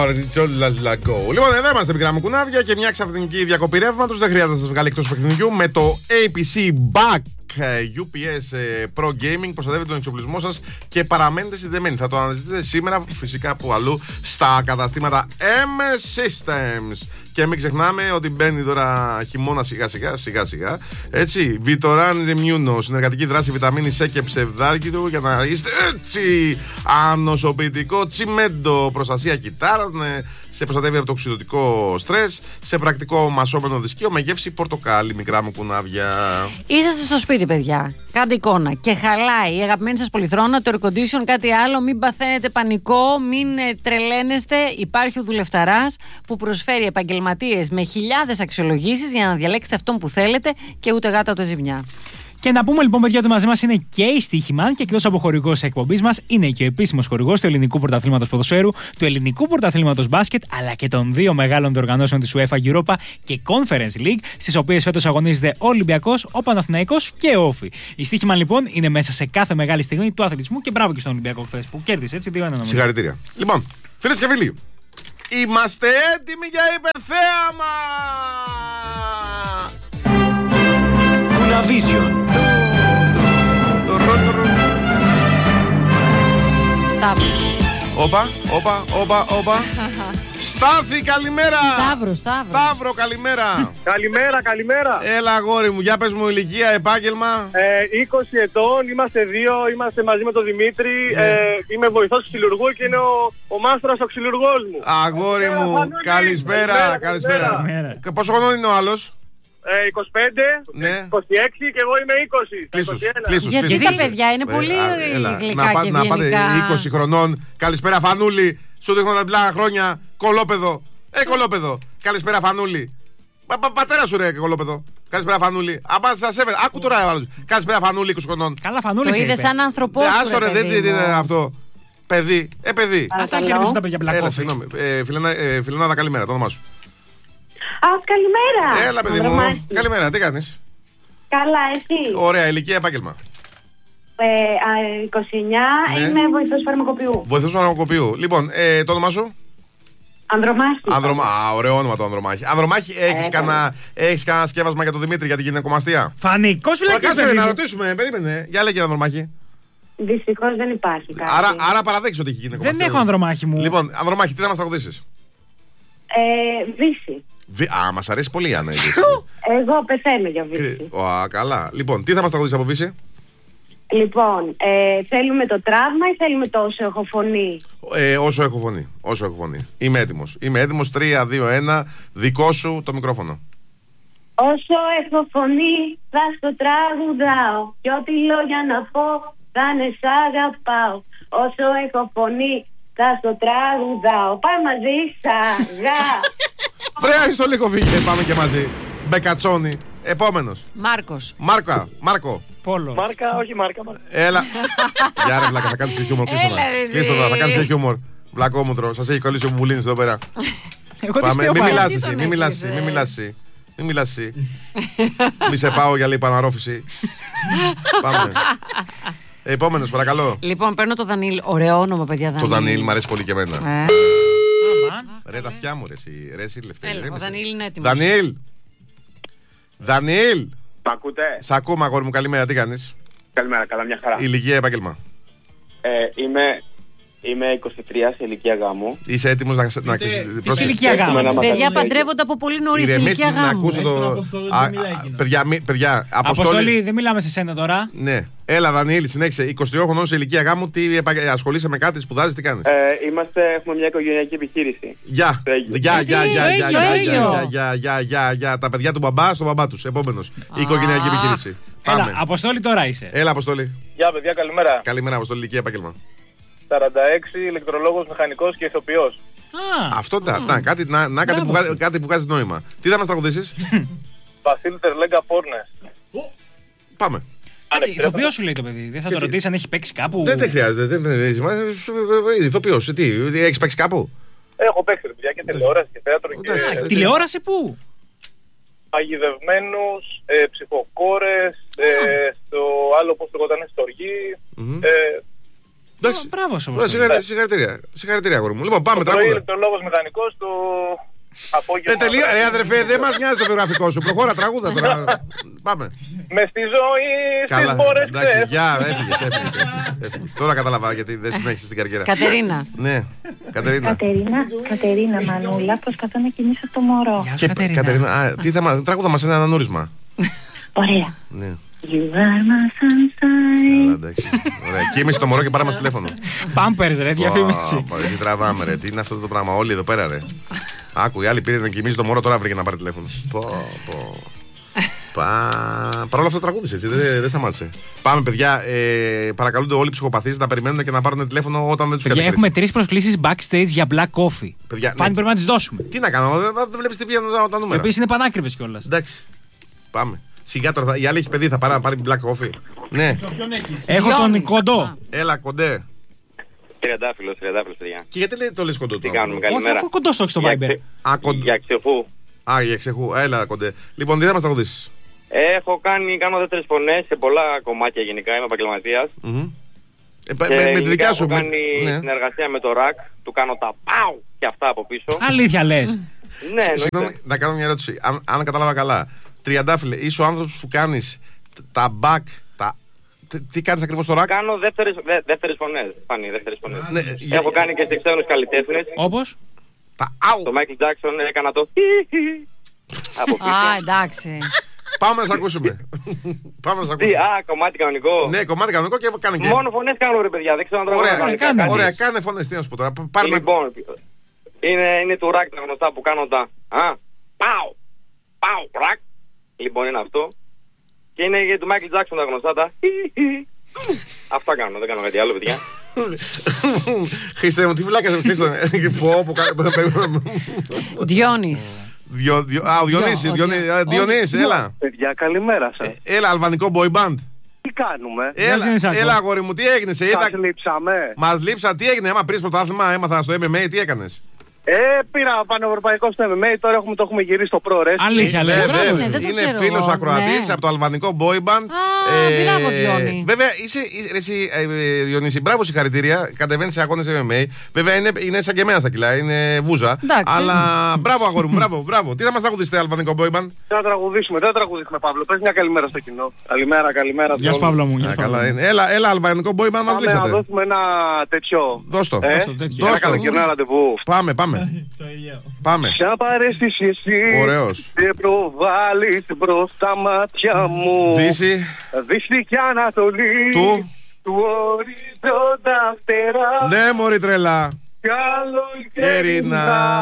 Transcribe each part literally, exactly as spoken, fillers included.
Λοιπόν, εδώ είμαστε, μικρά μου κουνάβια, και μια ξαφνική διακοπή ρεύματος δεν χρειάζεται να σας βγάλει εκτός παιχνιδιού. Με το έι πι σι Back γιου πι ες Pro Gaming προστατεύει τον εξοπλισμό σας και παραμένετε συνδεμένοι. Θα το αναζητήσετε σήμερα φυσικά που αλλού στα καταστήματα εμ Systems. Και μην ξεχνάμε ότι μπαίνει τώρα χειμώνα σιγά σιγά, σιγά σιγά. Έτσι, Vitoran Immuno, συνεργατική δράση βιταμίνη C και ψευδάρκητου για να είστε έτσι ανοσοποιητικό τσιμέντο, προστασία κυτάρων, σε προστατεύει από το οξυδοτικό στρες, σε πρακτικό μασόμενο δισκείο με γεύση πορτοκάλι, μικρά μου κουνάβια. Είσαστε στο σπίτι, παιδιά. Κάντε εικόνα και χαλάει η αγαπημένη σας πολυθρόνα, το air condition, κάτι άλλο. Μην παθαίνετε πανικό, μην ε, τρελαίνεστε. Υπάρχει ο Δουλευταράς που προσφέρει επαγγελματίες με χιλιάδες αξιολογήσεις για να διαλέξετε αυτόν που θέλετε και ούτε γάτα ούτε ζημιά. Και να πούμε λοιπόν, παιδιά, ότι μαζί μας είναι και η Στοίχημαν και εκτός από χορηγός της εκπομπής μας, είναι και ο επίσημος χορηγός του Ελληνικού Πρωταθλήματος Ποδοσφαίρου, του Ελληνικού Πρωταθλήματος Μπάσκετ, αλλά και των δύο μεγάλων διοργανώσεων της UEFA Europa και Conference League, στις οποίες φέτος αγωνίζεται ο Ολυμπιακός, ο Παναθηναϊκός και ο Όφη. Η Στοίχημαν λοιπόν είναι μέσα σε κάθε μεγάλη στιγμή του αθλητισμού και μπράβο και στον Ολυμπιακό χθες που κέρδισε, έτσι, δύο ένα νομίζω. Συγχαρητήρια. Λοιπόν, φίλες και φίλοι, είμαστε έτοιμοι για υπερθέαμα! Κουναβίζιον. Σταύρος. Όπα, όπα, όπα, όπα. Στάθη, καλημέρα. Σταύρο, Σταύρο. Σταύρο, καλημέρα. Καλημέρα, καλημέρα. Έλα, αγόρι μου, για πες μου ηλικία, επάγγελμα. Ε, είκοσι ετών, είμαστε δύο, είμαστε μαζί με τον Δημήτρη. Ναι. Ε, είμαι βοηθός ξυλουργού και είναι ο, ο μάστρας ο ξυλουργός μου. Αγόρι μου, καλησπέρα, καλησπέρα. καλησπέρα. Πόσο χρονών είναι ο άλλος? Ε, είκοσι πέντε, ναι. είκοσι έξι και εγώ είμαι είκοσι. Κλείσους, κλείσους, Γιατί κλείσους. τα παιδιά είναι πολύ ε, έλα, γλυκά να, και να πάτε είκοσι χρονών. Καλησπέρα, Φανούλη. Σου δείχνω τα μπλά χρόνια. Κολόπεδο. Ε, κολόπεδο. Καλησπέρα, Φανούλη. Πα, πα, πατέρα σου, ρε, κολόπεδο. Καλησπέρα, Φανούλη. Απά, σας έβαινε. Άκου τώρα, άλλος. Καλησπέρα, Φανούλη, είκοσι χρονών. Καλά, Φανούλη. Το είδε σαν άνθρωπό σου. Άστο, ρε, δεν είναι αυτό. Παιδί, ε, παιδί. Ας αν κερδίσουν τα παιδιά μπλακόφι. Φιλενάδα, καλημέρα, το όνομά σου. Α, καλημέρα. Έλα, παιδί μου. Καλημέρα, τι κάνεις? Καλά, εσύ? Ωραία, ηλικία, επάγγελμα. Ε, είκοσι εννιά, ναι. Είμαι βοηθός φαρμακοποιού. Βοηθός φαρμακοποιού. Λοιπόν, ε, το όνομά σου? Ανδρομάχη. Ανδρομα... Α, ωραίο όνομα το Ανδρομάχη. Ανδρομάχη, έχεις κανένα κανα σκεύασμα για τον Δημήτρη για την γυναικομαστία? Φανικός φυλακής. Κάτσε να ρωτήσουμε, περίμενε. Για λέγε, Ανδρομάχη. Δυστυχώς δεν υπάρχει κάτι. Άρα, άρα παραδέχεις ότι έχει γυναικομαστία? Δεν έχω, Ανδρομάχη μου. Λοιπόν, Ανδρομάχη, τι θα μας τραγουδήσεις? Ε, Βύση. Βι... Α, μας αρέσει πολύ η Άννα. Εγώ πεθαίνω για Βύση. Α, καλά. Λοιπόν, τι θα μας τραγουδήσεις από Βύση? Λοιπόν, ε, θέλουμε το τραύμα ή θέλουμε το όσο έχω φωνή? Ε, όσο έχω φωνή. Όσο έχω φωνή. Είμαι έτοιμος. Είμαι έτοιμος. τρία, δύο, ένα. Δικό σου το μικρόφωνο. Όσο έχω φωνή θα στο τραγουδάω κι ό,τι λόγια να πω θα είναι σ' αγαπάω. Όσο έχω φωνή θα στο τραγουδάω. Πάμε μαζί σαγά. Βρέα στο λίγο φύγε. Πάμε και μαζί. Μπεκατσόνι. Επόμενος. Μάρκος. Μάρκα. Μάρκο. Πόλο. Μάρκα, όχι μάρκα. μάρκα. Έλα. Γεια ρε βλάκα, θα κάνεις και χιούμορ. Κλείστο τώρα, θα κάνεις και χιούμορ. Βλακόμουτρο, σας έχει κολλήσει ο Μπουλίνης εδώ πέρα. Πάμε, μην μιλάς εσύ, μην μιλάς εσύ, μην μιλάς εσύ. Μην μιλάς εσύ. Μη σε πάω για λέει παναρόφηση. Πάμε. Επόμενος, παρακαλώ. Λοιπόν, παίρνω το Δανίλ. Ωραίο όνομα, παιδιά. Δανίλ. Το Δανίλ, μ' αρέσει πολύ και εμένα. Ε. Ρε τα αυτιά μου, ρε εσύ, ρε εσύ Λευτέρη. Έλα, ο Δανίλ είναι έτοιμος. Δανίλ. Δανίλ. Μ' ακούτε? Σ' ακούμε, αγόρι μου, καλημέρα, τι κάνεις? Καλημέρα, καλά, μια χαρά. Ηλικία, επάγγελμα. Ε, είμαι, είμαι είκοσι τρία σε ηλικία γάμου. Είσαι έτοιμος να να Τι σε ηλικία γάμου? Παιδιά παντρεύονται από πολύ νωρίς ηλικία να γάμου. ακούσω το. Παιδιά, παιδιά, Αποστόλη, δεν μιλάμε σε σένα τώρα. Ναι. Έλα, Δανίλη, συνέχισε. είκοσι τρία χρονών σε ηλικία γάμου, τι ασχολείσαι με κάτι, σπουδάζεις, τι κάνεις? Ε, είμαστε, έχουμε μια οικογενειακή επιχείρηση. Γεια. Γεια, γεια, γεια, γεια, γεια, γεια, γεια, γεια. Τα παιδιά του μπαμπά στον μπαμπά τους. Επόμενος. Οικογενειακή επιχείρηση. Έλα, Αποστόλη τώρα είσαι. Έλα, Αποστόλη. Γεια, παιδιά, καλημέρα. Καλημέρα, Αποστόλη, ηλικία, επάγγελμα. σαράντα έξι, ηλεκτρολόγος, μηχανικός και ηθοποιός. Αυτό να, κάτι, να, να κάτι, που, κάτι που βγάζει νόημα. Τι θα μας τραγουδήσεις? Βασίλη Τερλέγκα Πόρνες. Πάμε. Ηθοποιός σου λέει το παιδί. Δεν θα το ρωτήσει αν έχει παίξει κάπου? Δεν χρειάζεται. Ηθοποιός, τι, έχεις παίξει κάπου? Έχω παίξει παιδιά και τηλεόραση και θέατρο και... Τηλεόραση πού? Παγιδευμένους, ε, ψυχοκόρες, ε, στο άλλο πώς το κοντάνε στοργή. Ε, Εντάξει. Μπράβο σου. Συγχαρητήρια. Συγχαρητήρια, αγόρι μου. Λοιπόν, πάμε Το τραγούδα. ηλεκτρολόγος μηχανικός, το απόγευμα. Ε, τελείω, ρε αδερφέ, δεν μας νοιάζει το βιογραφικό σου. Προχώρα, τραγούδα τώρα. Πάμε. Μες στη ζωή, στις Καλά, μπόρες εντάξει, χθες. γεια, έφυγες, έφυγες, έφυγες. Τώρα κατάλαβα γιατί δεν συνέχισες την καριέρα. Κατερίνα. Ναι, Κατερίνα. Κατερίνα, Κατερίνα Μανούλα, προσπαθώ να κινήσω το μωρό. Γεια σου, Και Κατερίνα. Κατερίνα, α, τι θέμα, τραγούδα μας ένα ανανούρισμα. Ωραία. Ναι. You are my sunshine. Καλά, εντάξει. Ωραία, κοίμησε το μωρό και πάρε μας τηλέφωνο. Πάμπερς, ρε, διαφήμιση. Πω, πω, Τι τραβάμε, ρε, τι είναι αυτό το πράγμα, όλοι εδώ πέρα, ρε. Άκου, η άλλη πήρε να κοιμήσει το μωρό, τώρα βρήκε να πάρει τηλέφωνο. Πω, πω. Πα... Παρ' όλα αυτά τραγούδισε, έτσι, δεν, δεν σταμάτησε. Πάμε, παιδιά. Ε, παρακαλούνται όλοι οι ψυχοπαθείς να περιμένουν και να πάρουν τηλέφωνο όταν δεν τους Παιδιά, κατακρίσει. έχουμε τρεις προσκλήσεις backstage για black coffee. Παιδιά, Πάλι ναι. πρέπει να τις δώσουμε. Τι να κάνω, δεν, δεν βλέπει τι βγαίνουν τα, τα νούμερα. Επίσης είναι πανάκριβες κιόλας. Εντάξει. Πάμε. Σιγά τώρα, θα- η άλλη έχει παιδί, θα πάρει να πάρει black coffee. Ναι, Έχω τον Γιώνης. κοντό. Α. έλα κοντέ. Τριαντάφυλλος, τριαντάφυλλος, παιδιά. Και γιατί λέει, το λες κοντό Τι τώρα. κάνουμε, Όχι, καλημέρα. αφού κοντό στο έχεις στο Για Viber. ξε- Α, κοντό. Για ξεχού. Α, για ξεχού. Έλα κοντέ. Λοιπόν, τι θα μας τραγουδήσεις. Έχω κάνει, κάνω δεύτερες φωνές σε πολλά κομμάτια γενικά, είμαι επαγγελματίας. Μμμ. Ε, πα- Και με, με τη γενικά δικιά σου. έχω με- κάνει ναι. συνεργασία με το ρακ, του κάνω τα πάου και αυτά από πίσω. Αλήθεια λες. Ναι, Συγγνώμη, εννοείται. να κάνω μια ερώτηση. Αν, αν κατάλαβα καλά, Τριαντάφυλλε, είσαι ο άνθρωπος που κάνεις τ- τα back, τα... Τι, τι κάνεις ακριβώς στο ρακ. Κάνω δεύτερες, δε, δεύτερες φωνές, Φάνη, δεύτερες φωνές. Ναι, για- Έχω κάνει και σε ξένους καλλιτέχνες. Όπως. Τα αου. Το Michael Jackson έκανα το από πίσω. Α, εντάξει. Πάμε να σε ακούσουμε. Πάμε να σε Τι, ακούσουμε. α, κομμάτι κανονικό. Ναι, κομμάτι κανονικό και κάνε και. Μόνο φωνές κάνω ρε παιδιά, δεν ξέρω αν Ωραία, τραγουδάω κάνε, κανονικά. ωραία, κάνε φωνές, τι να σου πω τώρα. Πάρε να... Λοιπόν, είναι, είναι του ρακ τα γνωστά που κάνω τα α, πάω, πάω, ρακ. Λοιπόν είναι αυτό. Και είναι για του Michael Jackson τα γνωστά τα αυτά κάνω, δεν κάνω κάτι άλλο παιδιά. Χριστέ μου, τι βλάκας με κλείσω. Πω, πω, κα- Διόνης. Διο- διο- Α, ο Διονύσης, Διο- ο Διονύ- Διο- α, Διονύση, έλα. Παιδιά, καλημέρα σας. Ε, Έλα, αλβανικό boy band. Τι κάνουμε, Γεια σου, Έλα, Νησάκο. έλα, αγόρι μου, τι έγινε, σε είδα. σας λείψαμε. Μας λείψα, τι έγινε, άμα πήρες πρωτάθλημα, έμαθα στο εμ εμ έι, τι έκανες. Ε, πήρα πανευρωπαϊκό στο εμ εμ έι, τώρα έχουμε, το έχουμε γυρίσει στο Pro Wrestling. Αλήθεια Ε, λες. βέβαια, μπράβο, ναι, δεν το είναι ξέρω φίλος εγώ, ακροατής ναι. από το αλβανικό boy band. Α, μπράβο, Διόνυ. Βέβαια, είσαι, είσαι, εσύ, ε, ε, Διονύση, μπράβο, συγχαρητήρια. Κατεβαίνεις σε αγώνες εμ εμ έι. Βέβαια, είναι, είναι σαν και εμένα στα κιλά, είναι βούζα. Εντάξει. Αλλά μπράβο, αγόρι μου, μπράβο, μπράβο. Τι θα μας τραγουδήσετε, αλβανικό boy band. Θα τραγουδήσουμε, δεν θα τραγουδήσουμε, Παύλο. Πες μια καλημέρα στο κοινό. Καλημέρα, καλημέρα. Γεια σου Παύλο μου. γεια Α, σου, καλά Παύλο. είναι. Έλα, έλα, αλβανικό boy band, μας Πάμε να λείψατε. δώσουμε ένα τέτοιο. Δώσ' το. Ε, Δώσ' το, τέτοιο. ένα Δώσ' το. καλοκαιρινό ραντεβού. Πάμε, πάμε. Πάμε. Ποια παρέστηση εσύ Ωραίος. δεν προβάλλεις μπρος στα μάτια μου. Δύση Δύση και Ανατολή του. του οριζόντα φτερά. Ναι, μωρή τρελά. Καλοκαιρινά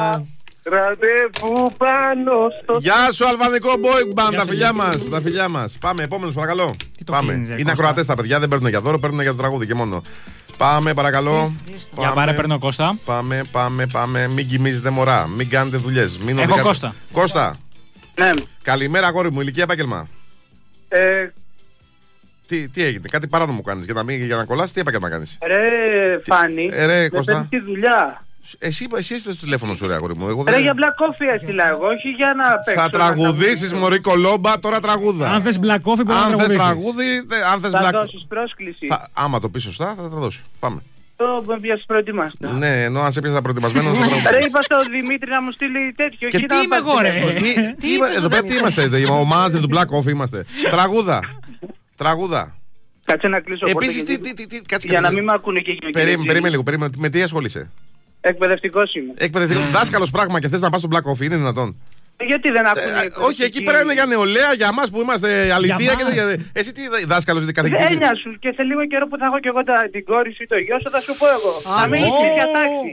ραντεβού πάνω στο. Γεια σου, αλβανικό boy band. Γεια Τα σου, φιλιά γεια μας, τα φιλιά μας. Πάμε, επόμενος, παρακαλώ. το Πάμε. κλείνεις, ρε, Είναι Κώστα. ακροατές τα παιδιά, δεν παίρνουν για δώρο, παίρνουν για το τραγούδι και μόνο. Πάμε, παρακαλώ. Για πάρε, παίρνω Κώστα. Πάμε, πάμε, πάμε. Μην κοιμίζετε μωρά. Μην κάνετε δουλειές. Μην Έχω οδηγάτε. Κώστα. Κώστα. Ναι. Καλημέρα, αγόρι μου. Ηλικία, επάγγελμα. Ε, Τι, τι έγινε, κάτι παράνομο κάνεις. Για να, μην, για να κολλάς, τι επάγγελμα κάνεις. ρε Φάνη, Ε, ρε, με Κώστα. παίρνεις τη δουλειά. Εσύ, εσύ είστε στο τηλέφωνο σου, ρε αγόρι μου. Εγώ Ρε δεν... για black coffee έστειλα εγώ, όχι για να παίξω. Θα να τραγουδήσεις, τραγουδήσω. μωρή κολόμπα, τώρα τραγούδα. Αν θες black coffee μπορεί να Αν θες τραγουδήσεις. τραγούδι, θε- αν θες Θα black... δώσεις πρόσκληση. Θα, άμα το πεις σωστά, θα τα δώσω. Πάμε. Το με πιάσεις προετοιμάστα. Ναι, ενώ αν σε πιάσα προετοιμασμένο. θα τραγουδήσω. Ρε είπα στον Δημήτρη να μου στείλει τέτοιο. Και όχι τι να είμαι πάρει εγώ, ρε? τηλέφωνο. Τι, τι, Τι είμα- είπες, εδώ πέρα τι Δημήτρη? είμαστε, ο μάνατζερ του Black Coffee είμαστε. Τραγούδα. Τραγούδα. Κάτσε να κλείσω πόρτα Επίσης, και- τι, τι, τι, τι, κάτσε για να κάτσε. μην με ακούνε και οι Περίμενε, περίμενε λίγο, περίμενε. Με τι ασχολείσαι. Εκπαιδευτικός είμαι. Εκπαιδευτικό δάσκαλο πράγμα και θες να πας στο Black Coffee, είναι δυνατόν. Ε, Γιατί δεν ακούνε. Ε, εκπαιδευτικοί? όχι, εκεί πέρα είναι για νεολαία, για εμά που είμαστε αλητία. Και, μας. για- εσύ τι δάσκαλο, τι καθηγητής. Έννοια σου και σε λίγο καιρό που θα έχω και εγώ τα- την κόρη σου ή το γιο σου θα σου πω εγώ. Να μην είσαι για τάξη.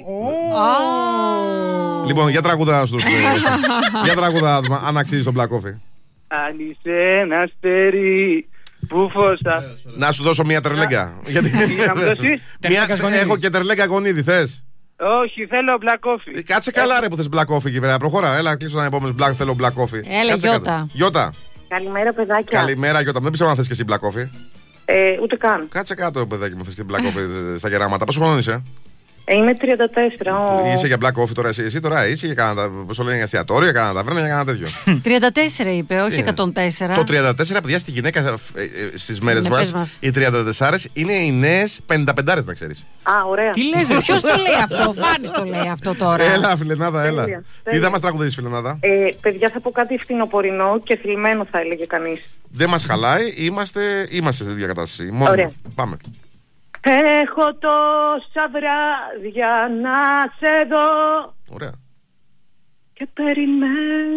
Λοιπόν, για τραγούδα στους. ε, Για τραγούδα, αν αξίζει τον Black Coffee. Αν είσαι ένα αστέρι που φώσα. Να σου δώσω μια τερλέγκα. Γιατί... να μου δώσεις? Μια- Τερλέγκας γονίδης. Έχω και τερλέγκα γονίδι, θες. Όχι, θέλω black coffee. Ε, Κάτσε καλά ρε που θες Black Coffee εκεί πέρα. Προχώρα, έλα κλείσω ένα επόμενο Black, θέλω Black Coffee. Έλα, Κάτσε Γιώτα. κάτω. Γιώτα. Καλημέρα, παιδάκια. Καλημέρα Γιώτα. Δεν πιστεύω να θες και εσύ Black Coffee. Ε, ούτε καν. Κάτσε κάτω παιδάκι μου θες και Black Coffee ε, στα γεράματα. Πόσο χρόνο είσαι. Ε, είμαι τριάντα τέσσερα. Ο... Είσαι για black coffee τώρα, εσύ, εσύ τώρα είσαι για κάνα, πώς το λένε, για εστιατόριο, για κάνα ταβέρνα, για κάνα τέτοιο. τριάντα τέσσερα είπε, όχι Είναι. εκατόν τέσσερα. Το τριάντα τέσσερα, παιδιά, στη γυναίκα ε, ε, στις μέρες Ναι, μας, πες μας. οι τριάντα τέσσερα είναι οι νέες πενήντα πέντε, να ξέρεις. Α, ωραία. Τι λες, ρε. Ποιος το λέει αυτό, ο Φάνης το λέει αυτό τώρα. Έλα, φιλενάδα, έλα. Τέλεια, Τι τέλεια. θα μας τραγουδήσεις, φιλενάδα? Ε, παιδιά, θα πω κάτι φθινοπορεινό και θλιμμένο, θα έλεγε κανείς. Δεν μας χαλάει, είμαστε, είμαστε σε τέτοια κατάσταση. Μόνο. Ωραία. Πάμε. Έχω τόσα βράδια να σε δω Ωραία. και περιμένω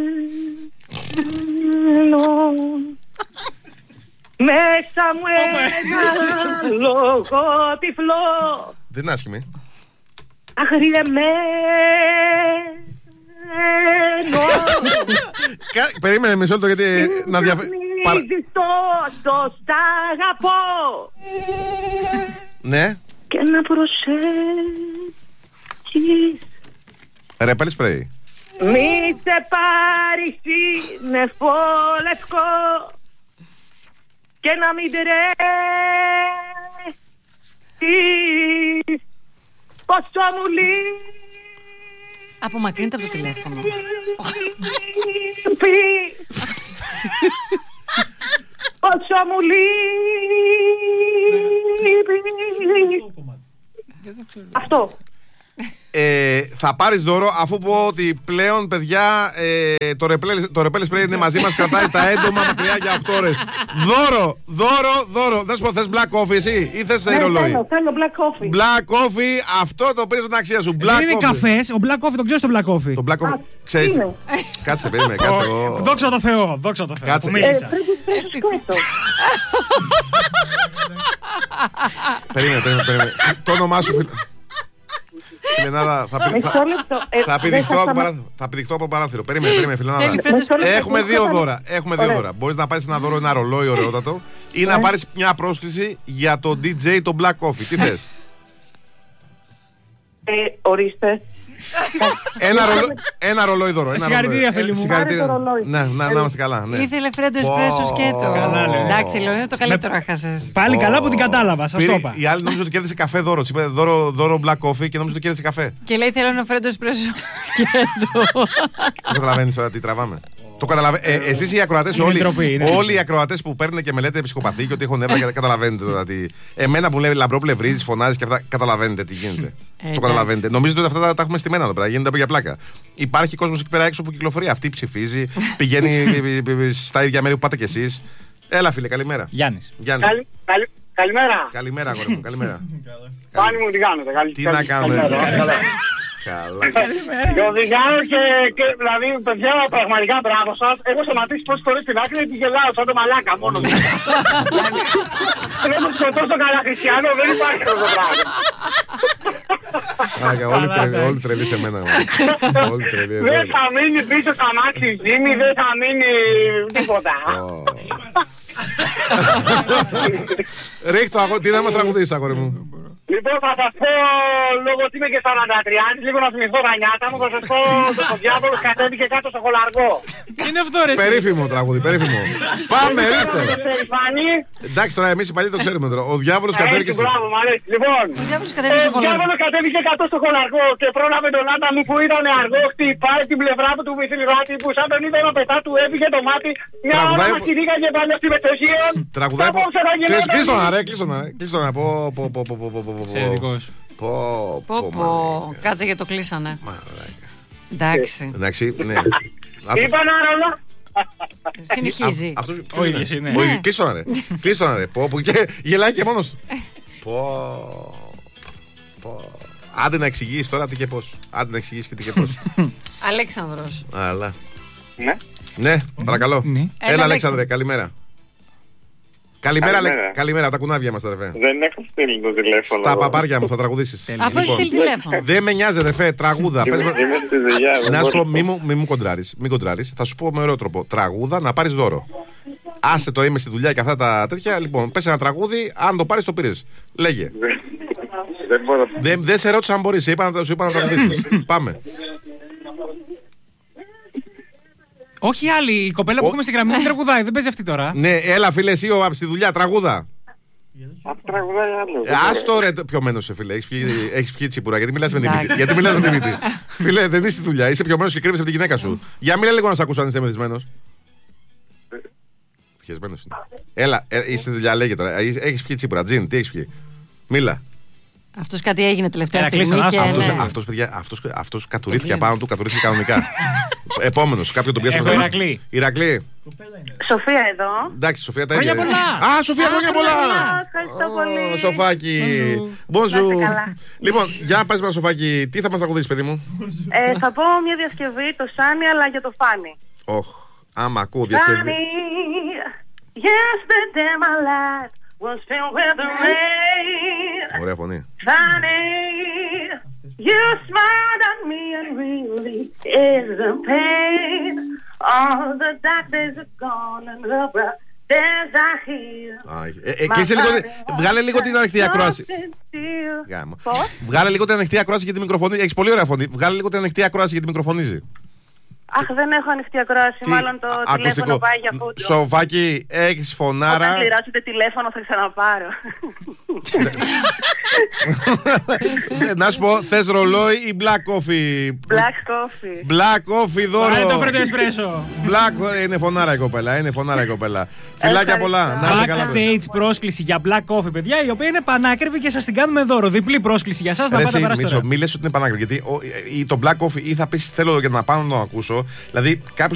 μέσα μου ένα λόγο τυφλό Δεν είναι άσχημη. αγριεμένο. Κα- Περίμενε μισό λεπτό γιατί να διαφε... παρα- Συνήθεις τόσο σ' αγαπώ Ναι. και να προσέχεις Ρε, πάλι σπρέι. μη σε πάρει σύννεφο λευκό και να μην τρέχεις πόσο μου λείπει Απομακρύνεται από το τηλέφωνο. πόσο μου λείπει. Αυτό. Ε, θα πάρεις δώρο αφού πω ότι πλέον, παιδιά, ε, το ρεπέλ το ρεπέλ spray είναι μαζί μας, κρατάει τα έντομα μακριά για οκτώ ώρες. Δώρο, δώρο, δώρο. Δεν σου πω, θες black coffee εσύ ή θες Ναι, ηρολόι? θέλω, θέλω black coffee. Black coffee, αυτό το πήρες την αξία σου. Black Δεν είναι coffee. καφές, ο black coffee, τον ξέρεις το black coffee. Το black coffee, Α, ξέρεις. είναι. Κάτσε, περίμενε, κάτσε εγώ. Δόξα τω Θεώ, δόξα τω Θεώ. Κάτσε. Που Ε, μίλησα. πρέπει να το σκότω. Περίμενε, περίμενε, περίμενε. Το όνομά σου, φίλε. Φιλενάδα, θα, πη- Μισό θα, λεπτό. Ε, θα, δεν πηδηχθώ θα από σταμα- παράθυρο. Θα πηδηχθώ από παράθυρο. Περίμενε, περίμενε, φιλενάδα. Θέλει φρέντο Μισό λεπτό. Έχουμε δύο δώρα. Έχουμε δύο Ωραία. δώρα. Μπορείς να πάρεις ένα δώρο, ένα ρολόι ωραιότατο, ή να Ναι. πάρεις μια πρόσκληση για το ντι τζέι, το Black Coffee. Τι θες? Ε, ορίστε. Ένα, ρολο... ένα ρολόι δώρο. ένα Συγχαρητήρια, ρολόι. φίλοι μου. Συγχαρητήρια. Πάρε το ρολόι. Ναι, να, να είμαστε καλά. Ναι. Ήθελε φρέντο Πω. εσπρέσο σκέτο. Καλά, λέει. Εντάξει, λέω, είναι το καλύτερο έχασες. Πάλι καλά που την κατάλαβα, σας το Πήρε- είπα. Η άλλη νόμιζε ότι κέρδισε καφέ δώρο. Της είπε δώρο, δώρο Black Coffee και νόμιζε ότι κέρδισε καφέ. Και λέει θέλω ένα φρέντο εσπρέσο σκέτο. Το καταλαβαίνεις τώρα τι τραβάμε. Το καταλαβα... ε, εσείς οι ακροατές Είναι όλοι, ντροπή, είναι όλοι ντροπή. οι ακροατές που παίρνουν και με λέτε ψυχοπαθή και ότι έχω νεύρα, και καταλαβαίνετε τώρα τι. Εμένα που λέει λαμπρό πλευρίζεις, φωνάζεις και αυτά, καταλαβαίνετε τι γίνεται. εντάξει. Το καταλαβαίνετε. Νομίζετε ότι αυτά τα, τα έχουμε στημένα εδώ πέρα, γίνεται από για πλάκα. Υπάρχει κόσμος εκεί πέρα έξω που κυκλοφορεί. Αυτή ψηφίζει, πηγαίνει στα ίδια μέρη που πάτε κι εσείς. Έλα, φίλε, καλημέρα. Γιάννης. Γιάννη. Καλη- καλη- Καλημέρα. Καλημέρα, αγόρι μου, καλημέρα. Πάλι μου τι κάνετε. Καλη- Τι καλη- να κάνουμε, καλημέρα, ρε. καλά. Καλά. Και οδηγάω και, και δηλαδή, παιδιά, πραγματικά μπράβο σας. Έχω σταματήσει πόσες φορές στην άκρη και γελάω σαν το μαλάκα μόνο. Δηλαδή, πρέπει να σκοτώσω τον καλά χριστιανό, δεν υπάρχει αυτό το πράγμα. Άρα, όλοι, τρελ, όλοι τρελοί σε μένα. Όλοι τρελοί. εδώ Δεν είναι. θα μείνει πίσω στα μάξι η ζήμη, δεν θα μείνει τίποτα. Ω. Ρίχτω, αγώ- τι θα μας τραγουδήσεις, αγόρι μου? Λοιπόν, θα σας πω, λόγω ότι είμαι και σαράντα τρία, λίγο να θυμηθώ τα νιάτα μου, θα σας πω το ο διάβολος κατέβηκε κάτω στο χολαργό. Είναι αυτό ρε. εσύ. Περίφημο τραγούδι, περίφημο. Πάμε, ρίχτω. Το περηφανή, Εντάξει, τώρα εμείς οι παλιοί το ξέρουμε τώρα. Ο διάβολος κατέβηκε. έτσι, στο- μπράβο, μ' αρέσει. Λοιπόν, Ο διάβολος ε, κατέβηκε στο ο χολαργό. διάβολος κατέβηκε κάτω στο χολαργό και πρόλαβε τον Άντα μου που ήταν αργό, χτυπάει την πλευρά του του μυθιλιράτη που σαν τον είδε να πετά του έφυγε το μάτι, μια ώρα Τραγουδάει μας που- κυνήγαγε πάνω στη μετοχίων. Τραγουδάει. Τα απόψε θα Κλείς- γινόταν- Κλείστο να ρε, κλείστο να ρε. Κλείστο να πω, πω, πω, πω, πω, πω, πω, πω. Εξαιρετικός. Πω, Πω πω, πω, μαλάκα. κάτσε και το κλείσανε. Μαλάκα. Εντάξει, Εντάξει, ναι. Είπα να ρολό. συνεχίζει. Αυτό Ο ίδιος είναι. Ο ίδιος. Κλείστο να ρε. Κλείστο να ρε. Πω, πω, και γελάει και μόνος του. Πω. Πω. Άντε να εξηγήσει τώρα τι και πώς. Άντε να εξηγήσει και τι και πώς. Αλέξανδρος. Αλλά. Ναι. Ναι, παρακαλώ. Ναι. Έλα, Έλα, Αλέξανδρε, Αλέξανδρε. καλημέρα. Καλημέρα, Καλημέρα. Αλε- καλημέρα, τα κουνάβια είμαστε, αδερφέ. Δεν έχω στείλει το τηλέφωνο. Στα εγώ. παπάρια μου θα τραγουδήσεις. Τέλεια. Αφού έχει στείλει τηλέφωνο. Δεν με νοιάζει, αδερφέ, τραγούδα. Πες Είμαι, με- είμαι στη δουλειά. εγώ Να σου πω, μπορώ. μη μου, μη μου κοντράρεις, μην κοντράρεις. Θα σου πω με ωραίο τρόπο. Τραγούδα να πάρεις δώρο. Άσε το είμαι στη δουλειά και αυτά τα τέτοια. Λοιπόν, πες ένα τραγούδι, αν το πάρεις το πήρες. Λέγε. Δεν- Δεν μπορώ. Δεν δεν σε ρώτησα αν μπορείς, σου είπα να, σου είπα να τραγουδήσεις. Πάμε. Όχι άλλη, η κοπέλα που Ο- έχουμε στη γραμμή δεν τραγουδάει, δεν παίζει αυτή τώρα. Ναι, έλα φίλε, εσύ ο, στη δουλειά, τραγούδα. Αυτό τραγουδάει άλλο. Ε, Άστο ρε, πιωμένος σε φίλε. Έχεις πιει, έχεις πιει τσίπουρα. Γιατί μιλάς με τη μύτη. Γιατί μιλάς με τη μύτη. Φίλε, δεν είσαι στη δουλειά. Είσαι πιωμένος και κρύβεσαι από τη γυναίκα σου. Για μίλα λίγο να σε ακούσω αν είσαι μεθυσμένος. Πιεσμένος είναι. Έλα, ε, είσαι στη δουλειά, λέγε τώρα. Έχεις πιει τσίπουρα. Τζιν, τι έχεις πιει. Μίλα. Αυτός κάτι έγινε τελευταία Έλα, στιγμή. κλείστο, Και, Αυτός, ναι. αυτός, παιδιά, αυτός, αυτός κατουρίθηκε απάνω του, κατουρίθηκε κανονικά. Επόμενος, κάποιον τον πιάσαμε. Έχω Ηρακλή. Ηρακλή. Σοφία εδώ. Εντάξει, Σοφία τα Χρόνια ίδια. πολλά. Α, Σοφία, χρόνια πολλά. Ευχαριστώ Ω, πολύ. Σοφάκι. Να είστε Bonjour. καλά. Λοιπόν, για πες μας, Σοφάκι, τι θα μας τραγουδήσεις, παιδί μου. Ε, θα πω μια διασκευή, το Σάνι, αλλά για το Φάνι. Οχ, άμα ακούω διασκευή. Sunny, yesterday my life was filled with the rain. Ωραία φωνή. Sunny, you smiled at me and really is the pain. All the dark days are gone and the bright days are here. Α, ε, ε, και είσαι λίγο, βγάλε λίγο την ανοιχτή ακρόαση. Γάμα. Πώς? Βγάλε λίγο την ανοιχτή ακρόαση γιατί μικροφωνίζει. Έχεις πολύ ωραία φωνή. Βγάλε λίγο την ανοιχτή ακρόαση γιατί μικροφωνίζει. Αχ, δεν έχω ανοιχτή ακρόαση. Τι- Μάλλον το α- τηλέφωνο πάει για φούτρο. Σοφάκι, έχεις φωνάρα. Όταν κληρώσετε τηλέφωνο θα ξαναπάρω. Ε, Να σου πω, θες ρολόι ή black coffee. Black coffee. Black coffee δώρο. Πάρε το φρέντο εσπρέσο. Black, είναι φωνάρα η κοπέλα, είναι φωνάρα η κοπέλα. Φιλάκια πολλά. Να είστε καλά. Backstage πρόσκληση για Black Coffee, παιδιά, η οποία είναι πανάκριβη και σας την κάνουμε δώρο. Διπλή πρόσκληση για σας να Ρε πάτε εσύ, να περάσετε Μίτσο, ωραία. μη λες ότι είναι πανάκριβη. Γιατί ο- ή το black coffee ή θα πεις θέλω για να πάω να το ακούσω. Δηλαδή, κάποιος